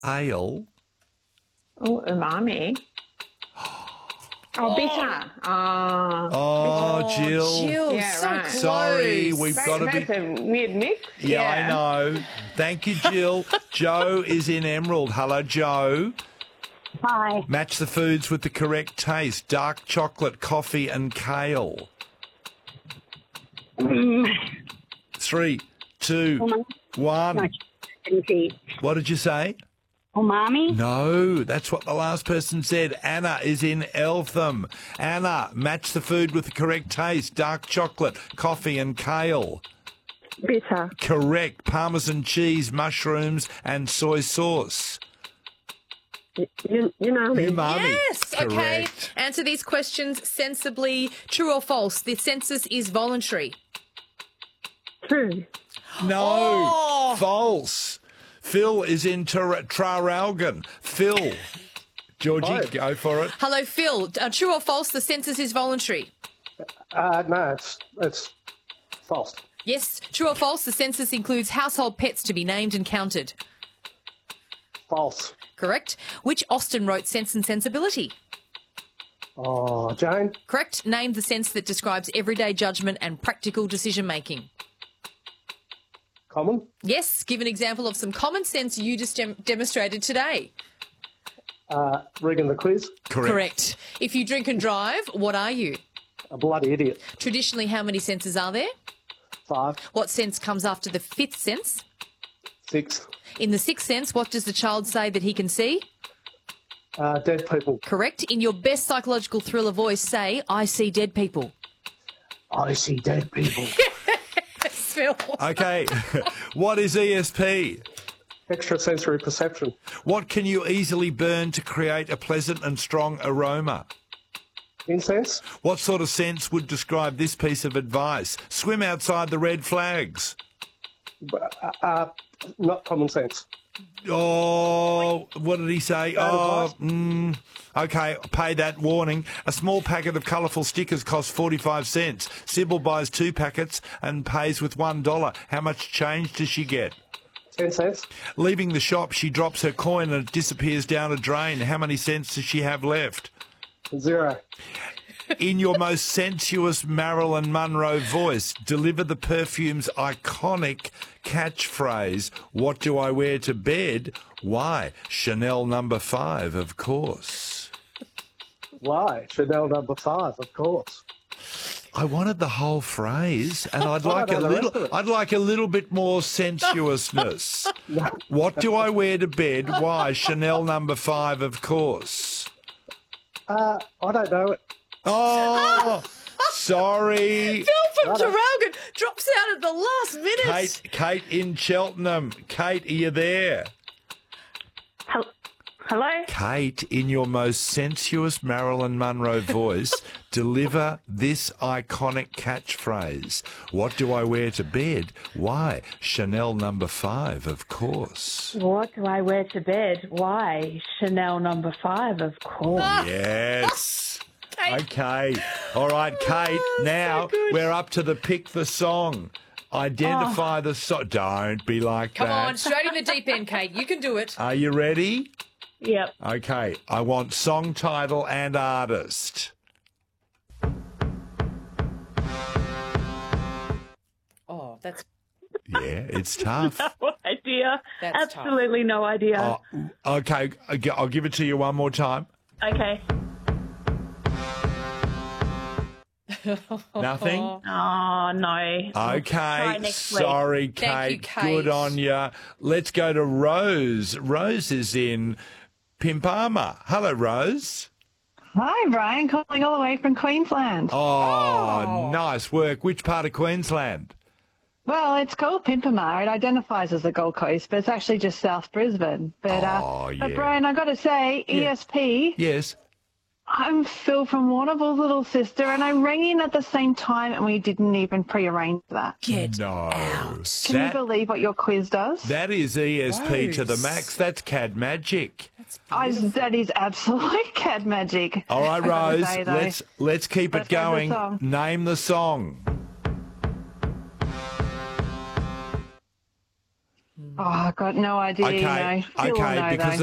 ale. Oh, umami. Oh, bitter. Oh, Jill. Jill, Yeah, so right. close. Sorry, we've got to That's be... a weird mix. Yeah, I know. Thank you, Jill. Joe is in Emerald. Hello, Joe. Hi. Match the foods with the correct taste. Dark chocolate, coffee and kale. 3, 2, 1. No, didn't see. What did you say? Umami? No, that's what the last person said. Anna is in Eltham. Anna, match the food with the correct taste. Dark chocolate, coffee and kale. Bitter. Correct. Parmesan cheese, mushrooms and soy sauce. You know me. Umami. Yes. Okay. Correct. Answer these questions sensibly. True or false? The census is voluntary. True. No, Oh. false. Phil is in Traralgon. Phil. Georgie, Hi. go for it. Hello, Phil. True or false? The census is voluntary. No, it's false. Yes. True or false? The census includes household pets to be named and counted. False. Correct. Which Austen wrote Sense and Sensibility? Oh, Jane? Correct. Name the sense that describes everyday judgment and practical decision making. Common? Yes. Give an example of some common sense you just demonstrated today. Rigging the quiz? Correct. If you drink and drive, what are you? A bloody idiot. Traditionally, how many senses are there? 5, What sense comes after the fifth sense? 6. In the sixth sense, what does the child say that he can see? Dead people. Correct. In your best psychological thriller voice, say, I see dead people. I see dead people. Phil. Okay. What is ESP? Extrasensory perception. What can you easily burn to create a pleasant and strong aroma? Incense? What sort of sense would describe this piece of advice? Swim outside the red flags. Not common sense. Oh, what did he say? Okay, pay that warning. A small packet of colourful stickers costs 45 cents. Sybil buys 2 packets and pays with $1. How much change does she get? 10 cents? Leaving the shop, she drops her coin and it disappears down a drain. How many cents does she have left? 0. In your most sensuous Marilyn Monroe voice, deliver the perfume's iconic catchphrase, what do I wear to bed? Why? Chanel No. 5, of course. Why? Chanel No. 5, of course. I wanted the whole phrase, and I'd I like don't know the rest of it. I'd like a little bit more sensuousness. What do I wear to bed? Why? Chanel No. 5, of course. I don't know it. Oh, sorry. Phil from Traralgon drops out at the last minute. Kate in Cheltenham. Kate, are you there? Hello? Kate, in your most sensuous Marilyn Monroe voice, deliver this iconic catchphrase. What do I wear to bed? Why? Chanel No. 5, of course. What do I wear to bed? Why? Chanel No. 5, of course. Yes. Okay. All right, Kate. Now we're up to the pick the song. Identify the song. Don't be like Come that. on, straight in the deep end, Kate. You can do it. Are you ready? Yep. Okay. I want song title and artist. Oh, that's Yeah, it's tough. No idea. That's Absolutely no idea. Okay, I'll give it to you one more time. Okay. Nothing? Oh, no. Okay, next week. sorry, Kate. Thank you, Kate. Good on you. Let's go to Rose. Rose is in Pimpama. Hello, Rose. Hi, Brian. Calling all the way from Queensland. Oh, nice work. Which part of Queensland? Well, it's called Pimpama. It identifies as the Gold Coast, but it's actually just South Brisbane. But, but Brian, I got to say, ESP, Yes. I'm Phil from Warrnambool's little sister, and I rang in at the same time, and we didn't even prearrange that. get No. out. Can you believe what your quiz does? That is ESP to the Rose. max. That's CAD magic. That is absolute cat magic. All right, I gotta Rose. say, though. Let's keep Let's it have the going. song. Name the song. Oh, I got no idea. Okay, Phil will know, because though.